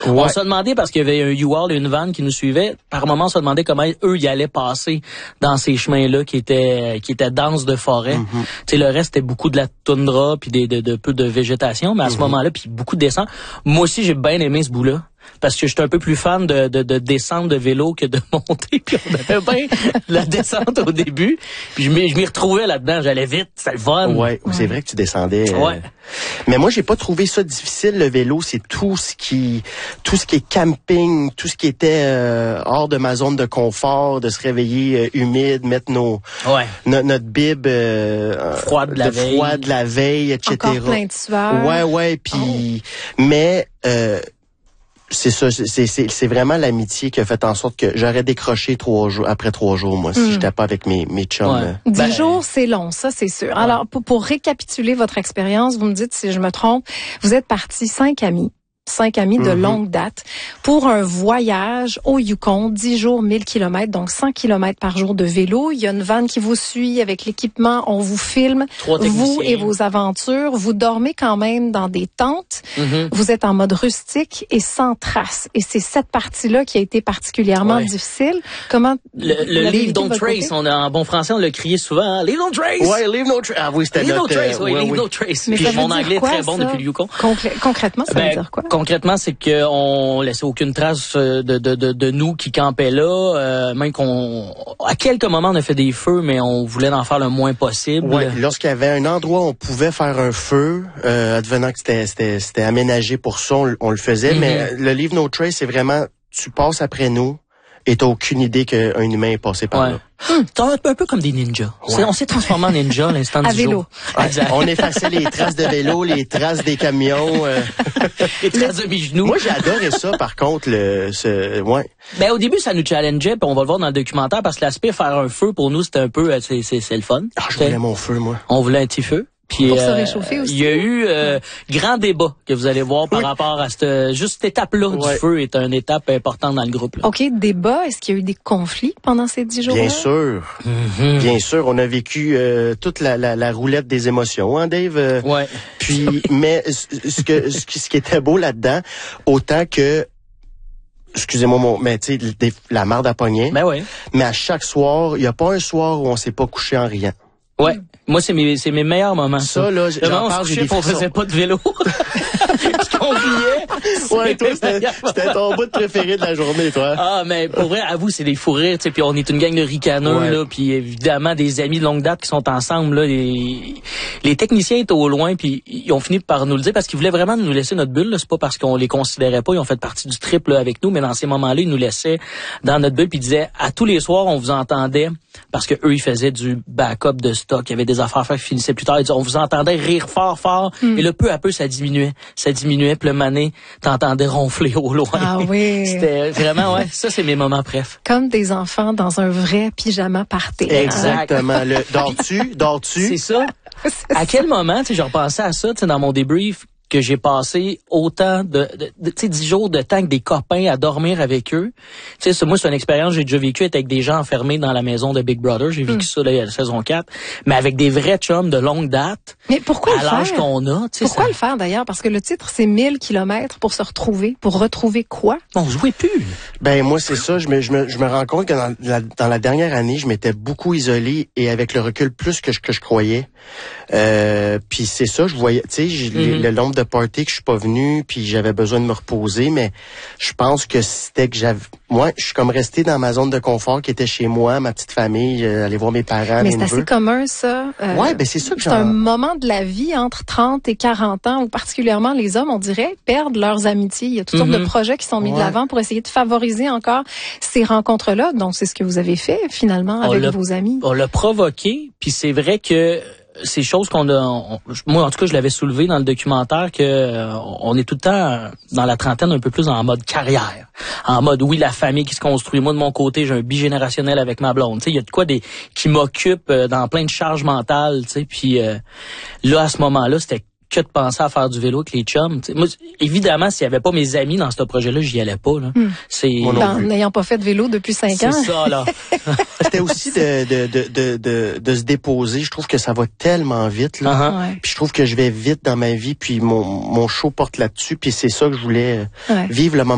On se demandait, parce qu'il y avait un U-Haul et une vanne qui nous suivaient, par moment on se demandait comment eux y allaient passer dans ces chemins-là qui étaient denses de forêt. Tu sais, le reste c'était beaucoup de la toundra puis de peu de végétation, mais à ce moment-là, puis beaucoup de descente. Moi aussi j'ai bien aimé ce bout-là. Parce que j'étais un peu plus fan de descendre de vélo que de monter. Puis on avait bien la descente au début. Puis je m'y retrouvais là-dedans. J'allais vite, c'était le fun. Ouais, c'est vrai que tu descendais. Mais moi, j'ai pas trouvé ça difficile, le vélo. C'est tout ce qui est camping, tout ce qui était hors de ma zone de confort, de se réveiller humide, mettre notre bib froide de la veille, etc. Encore plein de sueur. Ouais. Puis, mais c'est ça, c'est vraiment l'amitié qui a fait en sorte que j'aurais décroché 3 jours, après 3 jours, moi, si j'étais pas avec mes chums. 10 jours, c'est long, ça, c'est sûr. Alors, pour récapituler votre expérience, vous me dites si je me trompe, vous êtes partis 5 amis de longue date pour un voyage au Yukon, 10 jours, 1000 km, donc 100 km par jour de vélo. Il y a une vanne qui vous suit avec l'équipement, on vous filme, vous et vos aventures. Vous dormez quand même dans des tentes. Vous êtes en mode rustique et sans trace. Et c'est cette partie-là qui a été particulièrement difficile. Comment le Leave No Trace, en bon français, on l'a crié souvent, hein? Leave No Trace! Ouais, Leave No Trace. Ah oui, c'était Leave No Trace, Leave No Trace. Mais puis mon anglais est très bon depuis le Yukon. Concrètement, ça veut dire quoi? Concrètement, c'est qu'on laissait aucune trace de nous qui campaient là, même à quelques moments on a fait des feux, mais on voulait en faire le moins possible. Ouais, lorsqu'il y avait un endroit où on pouvait faire un feu, advenant que c'était aménagé pour ça, on le faisait, mais le Leave No Trace, c'est vraiment, tu passes après nous et t'as aucune idée qu'un humain est passé par là. T'es un peu comme des ninjas. On s'est transformé en ninja à l'instant du jour. Exact. On effaçait les traces de vélo, les traces des camions. Les traces de mes genoux. Moi, j'ai adoré ça, par contre. Ben, au début, ça nous challengeait, puis on va le voir dans le documentaire, parce que l'aspect faire un feu, pour nous, c'était un peu, c'est le fun. Je voulais mon feu, moi. On voulait un petit feu. Puis, pour se réchauffer aussi. Il y a eu grand débat que vous allez voir par rapport à cette étape-là du feu est une étape importante dans le groupe. Là. OK, débat. Est-ce qu'il y a eu des conflits pendant ces 10 jours-là? Bien sûr. Bien sûr. On a vécu toute la roulette des émotions, hein, Dave? Puis, mais ce qui était beau là-dedans, autant que excusez-moi, mais tu sais, la marde à poignet. Mais à chaque soir, il n'y a pas un soir où on s'est pas couché en riant. Ouais. Moi, c'est mes meilleurs moments. Ça, là, j'en parle, j'ai des frissons. On faisait pas de vélo. Parce qu'on riait. Ouais, toi, c'était ton bout de préféré de la journée, toi. Ah, mais pour vrai, avoue, c'est des fous rires, tu sais, puis on est une gang de ricaneux, là, puis évidemment, des amis de longue date qui sont ensemble, là. Les techniciens étaient au loin, puis ils ont fini par nous le dire parce qu'ils voulaient vraiment nous laisser notre bulle, là. C'est pas parce qu'on les considérait pas, ils ont fait partie du trip, là, avec nous, mais dans ces moments-là, ils nous laissaient dans notre bulle, puis ils disaient, à tous les soirs, on vous entendait, parce que eux, ils faisaient du backup de stock, il y avait des affaires à faire qui finissaient plus tard, ils disaient, on vous entendait rire fort, et là, peu à peu, ça diminuait, puis le mané, t'entendais ronfler au loin. Ah oui. C'était vraiment, ça, c'est mes moments préf. Comme des enfants dans un vrai pyjama party. Exactement. Dors-tu? C'est ça. À quel moment, tu sais, je repensais à ça, tu sais, dans mon débrief, que j'ai passé autant tu sais, 10 jours de temps avec des copains à dormir avec eux. Tu sais, moi, c'est une expérience que j'ai déjà vécue avec des gens enfermés dans la maison de Big Brother. J'ai vécu ça, là, à la saison 4. Mais avec des vrais chums de longue date. Mais pourquoi à l'âge qu'on a, tu sais. Pourquoi le faire, d'ailleurs? Parce que le titre, c'est 1000 kilomètres pour se retrouver. Pour retrouver quoi? On jouait plus. Ben, moi, c'est ça. Je me rends compte que dans la dernière année, je m'étais beaucoup isolé et avec le recul plus que je croyais. Puis c'est ça, je voyais, tu sais, le nombre de parties que je suis pas venu, puis j'avais besoin de me reposer, mais je pense que c'était que moi, je suis comme resté dans ma zone de confort qui était chez moi, ma petite famille, aller voir mes parents, mais mes neveux. Mais c'est assez commun, ça. Ben c'est ça que c'est un moment de la vie entre 30 et 40 ans où particulièrement les hommes, on dirait, perdent leurs amitiés. Il y a toutes sortes de projets qui sont mis de l'avant pour essayer de favoriser encore ces rencontres-là. Donc, c'est ce que vous avez fait, finalement, avec vos amis. On l'a provoqué, puis c'est vrai que ces choses moi en tout cas je l'avais soulevé dans le documentaire que on est tout le temps dans la trentaine un peu plus en mode carrière, en mode la famille qui se construit. Moi de mon côté j'ai un bigénérationnel avec ma blonde, tu sais, il y a de quoi qui m'occupe dans plein de charges mentales, tu sais, puis là à ce moment-là c'était que de penser à faire du vélo avec les chums. T'sais. Moi, évidemment, s'il y avait pas mes amis dans ce projet-là, j'y allais pas. Là. N'ayant pas fait de vélo depuis 5 ans. C'est ça, là. C'était aussi de se déposer. Je trouve que ça va tellement vite. Là. Puis je trouve que je vais vite dans ma vie. Puis mon show porte là-dessus. Puis c'est ça que je voulais vivre le moment.